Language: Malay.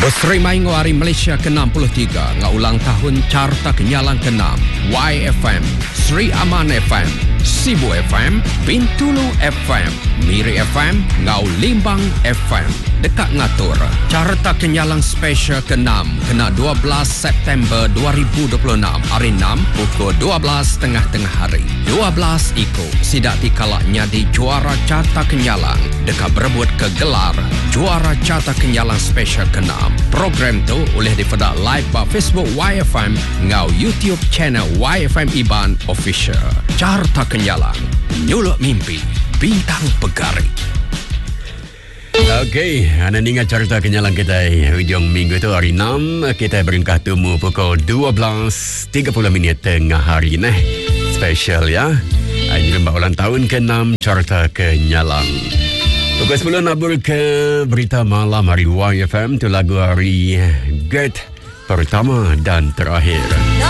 Berserimai hari Malaysia ke-63 ulang tahun Carta Kenyalang ke-6 YFM, Sri Aman FM, Sibu FM, Bintulu FM, Miri FM, Ngau Limbang FM. Dekat ngatur Carta Kenyalang Special ke-6 kena 12 September 2026 hari 6 pukul 12 tengah-tengah hari. 12 itu sidak dikalaknya di juara Carta Kenyalang dekat berebut ke gelar juara Carta Kenyalang Special ke-6. Program tu boleh dipedak live pada Facebook YFM ngau YouTube channel YFM Iban Official. Carta Kenyalang, nyuluk mimpi, bintang pegari. Okey, anda ingat Carta Kenyalang kita hujung minggu tu hari 6 kita beringkah temu pukul 12.30 tengah hari ni. Special ya. Lembak ulang tahun ke-6 Carta Kenyalang. Pukul 10 nabur ke berita malam hari YFM tu lagu hari Get pertama dan terakhir.